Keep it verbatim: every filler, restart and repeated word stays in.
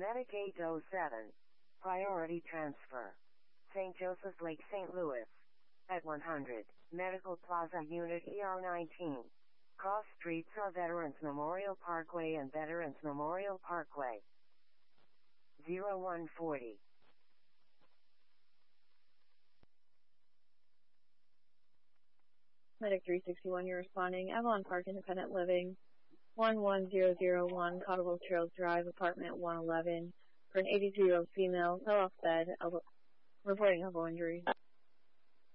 Medic eight oh seven. Priority transfer. Saint Joseph Lake, Saint Louis. At one hundred, Medical Plaza Unit E R nineteen. Cross streets are Veterans Memorial Parkway and Veterans Memorial Parkway. zero one forty. Medic three sixty-one, you're responding. Avalon Park Independent Living, one one zero zero one, Cotterville Trails Drive, apartment one eleven, for an eighty-two-year-old female, fell off bed, elbow, reporting elbow injuries.